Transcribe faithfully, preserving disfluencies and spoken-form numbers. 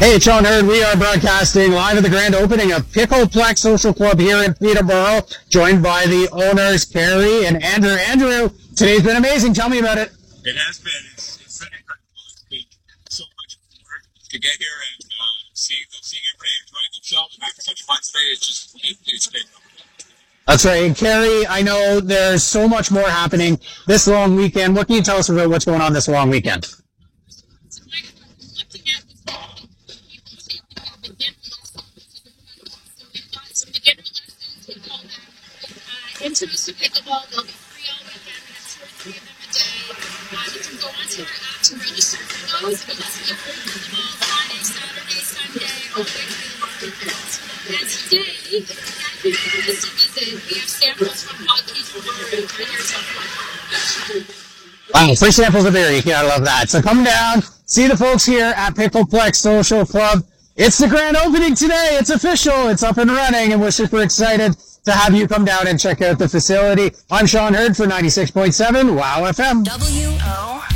Hey, it's Sean Hurd. We are broadcasting live at the grand opening of Pickleplex Social Club here in Peterborough, joined by the owners, Carrie and Andrew. Andrew, today's been amazing. Tell me about it. It has been. It's, it's been incredible. It's been so much work to get here and uh, seeing, seeing everybody enjoying themselves and having such fun today. It's just, it, it's been. That's right. And Carrie, I know there's so much more happening this long weekend. What can you tell us about what's going on this long weekend? Introduce to pickleball. They'll be free all weekend. We have two or three of them a day. Uh, you can go onto our app to register for those. But let's get free pickleball Friday, Saturday, Sunday, all the way through the long weekend. And today, if you want us to visit, we have samples from Hockey Tomorrow right here to Wow, free samples of beer. You gotta love that. So come down, see the folks here at Pickleplex Social Club. It's the grand opening today. It's official. It's up and running, and we're super excited to have you come down and check out the facility. I'm Sean Hurd for ninety-six point seven Wow F M. W O